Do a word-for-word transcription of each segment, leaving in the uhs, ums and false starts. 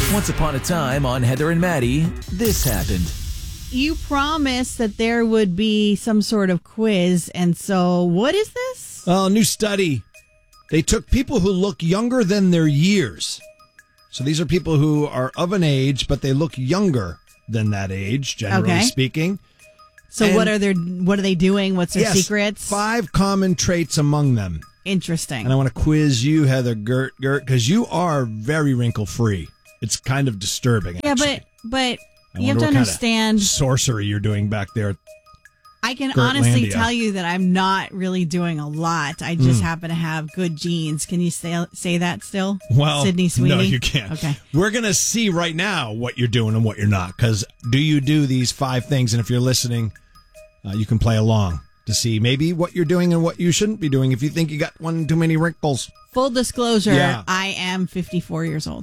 Once upon a time on Heather and Maddie, this happened. You promised that there would be some sort of quiz, and so what is this? Well, a new study. They took people who look younger than their years. So these are people who are of an age, but they look younger than that age, generally Okay. speaking. So And- what are their what are they doing? What's their Yes, secrets? Five common traits among them. Interesting. And I want to quiz you, Heather Gert, Gert, because you are very wrinkle-free. It's kind of disturbing, yeah, actually. but but I you have wonder to what kind of understand. sorcery you're doing back there. I can honestly Gertlandia. tell you that I'm not really doing a lot. I just Mm. happen to have good genes. Can you say say that still? Well, Sydney Sweeney? no, you can't. Okay. We're going to see right now what you're doing and what you're not. Because do you do these five things? And if you're listening, uh, you can play along to see maybe what you're doing and what you shouldn't be doing if you think you got one too many wrinkles. Full disclosure, Yeah. I am fifty-four years old.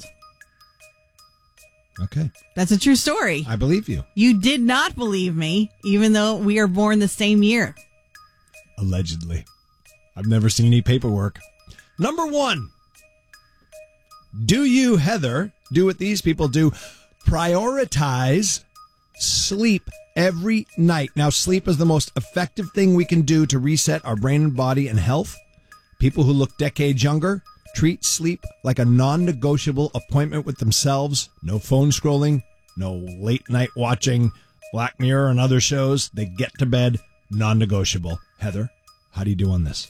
Okay. That's a true story. I believe you. You did not believe me, even though we are born the same year. Allegedly. I've never seen any paperwork. Number one. Do you, Heather, do what these people do? Prioritize sleep every night. Now, sleep is the most effective thing we can do to reset our brain and body and health. People who look decades younger treat sleep like a non-negotiable appointment with themselves. No phone scrolling, no late night watching Black Mirror and other shows. They get to bed, non-negotiable. Heather, how do you do on this?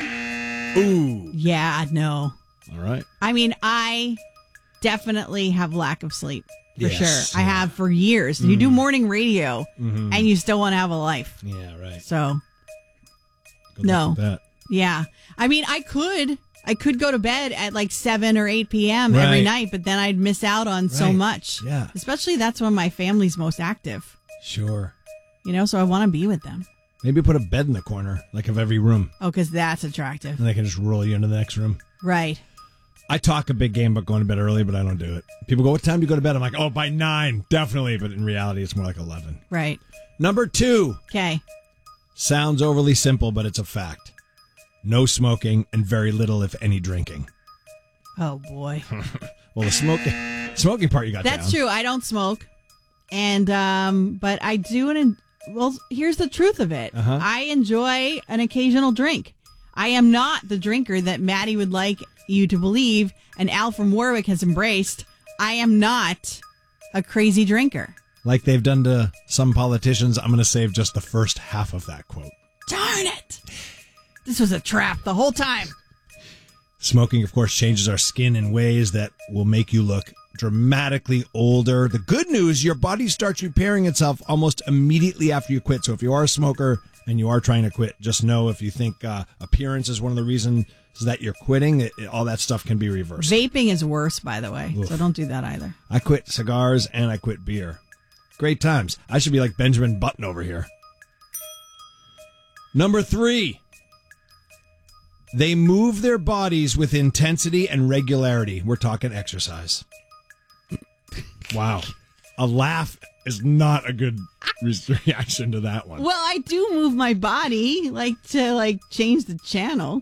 Ooh. Yeah, no. All right. I mean, I definitely have lack of sleep, for Yes, sure. I yeah. have for years. You do morning radio, Mhm. and you still want to have a life. Yeah, right. So, Good no. luck with that. Yeah. I mean, I could. I could go to bed at like seven or eight p.m. every Right. night, but then I'd miss out on so Right. much. Yeah. Especially that's when my family's most active, Sure. you know, so I want to be with them. Maybe put a bed in the corner, like of every room, Oh, because that's attractive. and they can just roll you into the next room. Right. I talk a big game about going to bed early, but I don't do it. People go, what time do you go to bed? I'm like, oh, by nine, definitely. But in reality, it's more like eleven. Right. Number two. Okay. Sounds overly simple, but it's a fact. No smoking and very little, if any, drinking. Oh, boy. Well, the smoking smoking part you got That's down. true. I don't smoke. And, um, but I do. And well, here's the truth of it. Uh-huh. I enjoy an occasional drink. I am not the drinker that Maddie would like you to believe, and Al from Warwick has embraced. I am not a crazy drinker. Like they've done to some politicians, I'm going to save just the first half of that quote. Darn it. This was a trap the whole time. Smoking, of course, changes our skin in ways that will make you look dramatically older. The good news, your body starts repairing itself almost immediately after you quit. So if you are a smoker and you are trying to quit, just know if you think uh, appearance is one of the reasons that you're quitting, it, it- all that stuff can be reversed. Vaping is worse, by the way. Oof. So don't do that either. I quit cigars and I quit beer. Great times. I should be like Benjamin Button over here. Number three. They move their bodies with intensity and regularity. We're talking exercise. Wow. A laugh is not a good re- reaction to that one. Well, I do move my body, like to like change the channel.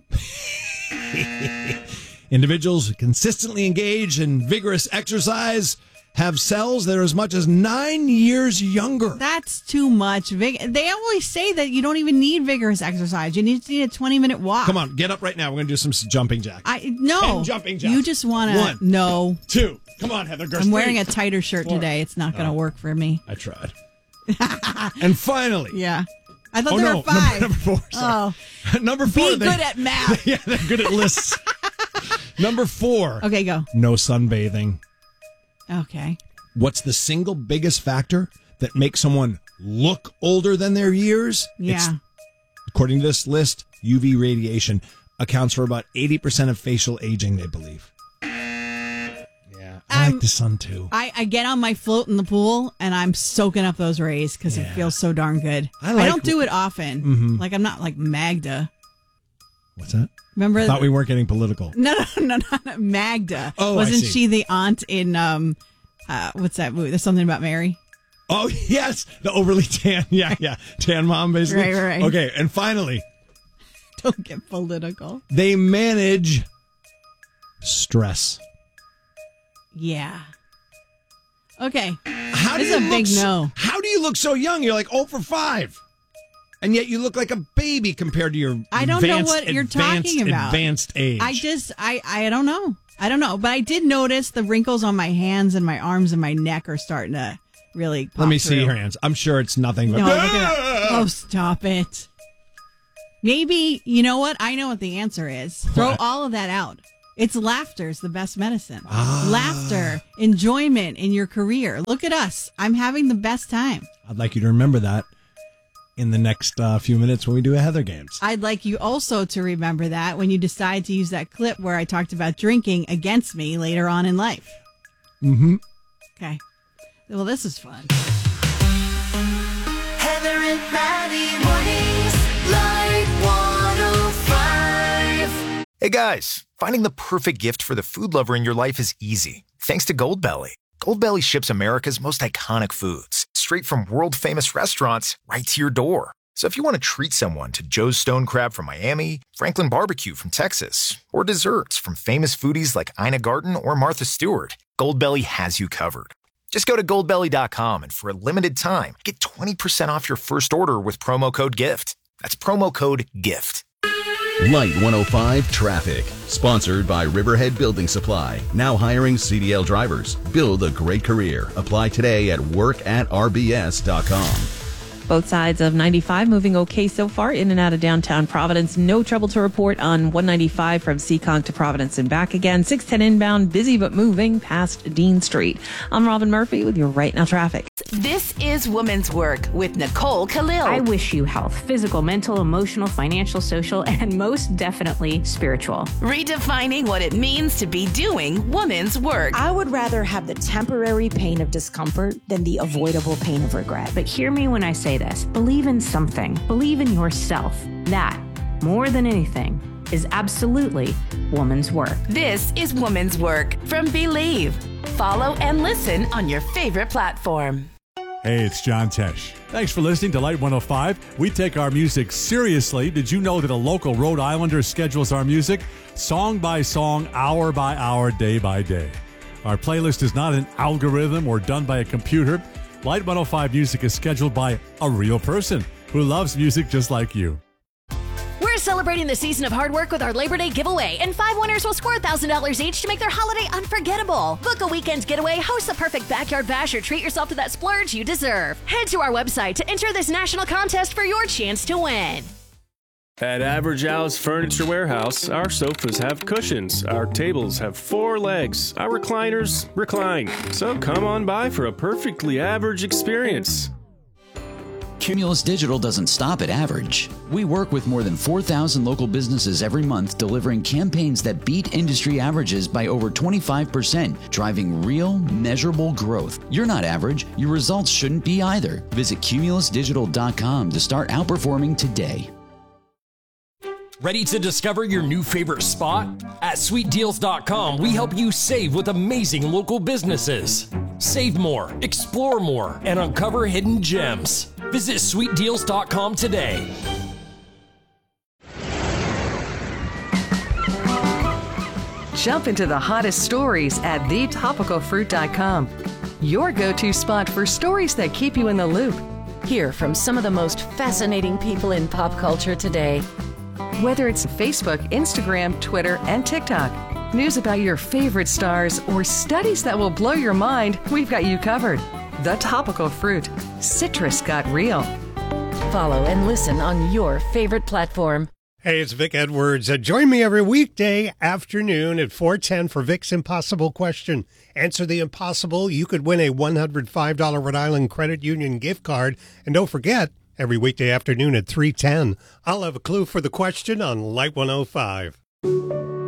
Individuals who consistently engage in vigorous exercise have cells that are as much as nine years younger. That's too much. Vig- they always say that you don't even need vigorous exercise. You need, need a twenty minute walk. Come on, get up right now. We're going to do some s- jumping jacks. I no. Ten jumping jacks. You just want One. to no. Two. Come on, Heather. I'm wearing a tighter shirt Four. today. It's not going to Oh. work for me. I tried. And finally. Yeah. I thought Oh, there no. were five. Number, number four. Sorry. Oh, Number four. be they- good at math. Yeah, they're good at lists. Number four. Okay, go. No sunbathing. Okay. What's the single biggest factor that makes someone look older than their years? Yeah. It's, according to this list, U V radiation accounts for about eighty percent of facial aging, they believe. Yeah. I Um, like the sun, too. I, I get on my float in the pool and I'm soaking up those rays because it Yeah. feels so darn good. I like- don't do it often. Mhm. Like I'm not like Magda. What's that? Remember? I thought we weren't getting political. No, no, no, no, no. Magda. Oh, I Wasn't see. she the aunt in um, uh, what's that movie? There's something about Mary. Oh, yes. The overly tan. Yeah, yeah. Tan mom, basically. Right, right. Okay. And finally, Don't get political. they manage stress. Yeah. Okay. How This do is you a big look so- no. How do you look so young? You're like oh for five. And yet you look like a baby compared to your I don't know advanced, what you're advanced, talking about. advanced age. I just, I, I don't know. I don't know. But I did notice the wrinkles on my hands and my arms and my neck are starting to really pop Let me through. see your hands. I'm sure it's nothing but... No, look at that. Oh, stop it. Maybe, you know what? I know what the answer is. Throw What? all of that out. It's laughter is the best medicine. Ah. Laughter, enjoyment in your career. Look at us. I'm having the best time. I'd like you to remember that in the next uh, few minutes when we do a Heather Games. I'd like you also to remember that when you decide to use that clip where I talked about drinking against me later on in life. Mm-hmm. Okay. Well, this is fun. Heather and Maddie mornings, Light one oh five. Hey guys, finding the perfect gift for the food lover in your life is easy. Thanks to Goldbelly. Goldbelly ships America's most iconic foods straight from world-famous restaurants right to your door. So if you want to treat someone to Joe's Stone Crab from Miami, Franklin Barbecue from Texas, or desserts from famous foodies like Ina Garten or Martha Stewart, Goldbelly has you covered. Just go to goldbelly dot com and for a limited time, get twenty percent off your first order with promo code GIFT. That's promo code GIFT. Light one oh five Traffic. Sponsored by Riverhead Building Supply. Now hiring C D L drivers. Build a great career. Apply today at work at r b s dot com. Both sides of ninety-five moving okay so far in and out of downtown Providence. No trouble to report on one ninety-five from Seekonk to Providence and back again. six ten inbound, busy but moving past Dean Street. I'm Robin Murphy with your Right Now Traffic. This is Woman's Work with Nicole Khalil. I wish you health, physical, mental, emotional, financial, social, and most definitely spiritual. Redefining what it means to be doing woman's work. I would rather have the temporary pain of discomfort than the avoidable pain of regret. But hear me when I say this. Believe in something. Believe in yourself. That, more than anything, is absolutely woman's work. This is Woman's Work from Believe. Follow and listen on your favorite platform. Hey, it's John Tesh. Thanks for listening to Light one oh five. We take our music seriously. Did you know that a local Rhode Islander schedules our music song by song, hour by hour, day by day? Our playlist is not an algorithm or done by a computer. Light one oh five music is scheduled by a real person who loves music just like you. We're celebrating the season of hard work with our Labor Day giveaway, and five winners will score one thousand dollars each to make their holiday unforgettable. Book a weekend getaway, host the perfect backyard bash, or treat yourself to that splurge you deserve. Head to our website to enter this national contest for your chance to win. At Average Al's Furniture Warehouse, our sofas have cushions, our tables have four legs, our recliners recline. So come on by for a perfectly average experience. Cumulus Digital doesn't stop at average. We work with more than four thousand local businesses every month, delivering campaigns that beat industry averages by over twenty-five percent, driving real, measurable growth. You're not average. Your results shouldn't be either. Visit cumulus digital dot com to start outperforming today. Ready to discover your new favorite spot? At sweet deals dot com, we help you save with amazing local businesses. Save more, explore more, and uncover hidden gems. Visit sweet deals dot com today. Jump into the hottest stories at the topical fruit dot com. Your go-to spot for stories that keep you in the loop. Hear from some of the most fascinating people in pop culture today. Whether it's Facebook, Instagram, Twitter, and TikTok, news about your favorite stars, or studies that will blow your mind, we've got you covered. The Topical Fruit. Citrus got real. Follow and listen on your favorite platform. Hey, it's Vic Edwards. Uh, join me every weekday afternoon at four ten for Vic's Impossible Question. Answer the impossible. You could win a one hundred five dollars Rhode Island Credit Union gift card. And don't forget, every weekday afternoon at three ten, I'll have a clue for the question on Light one oh five.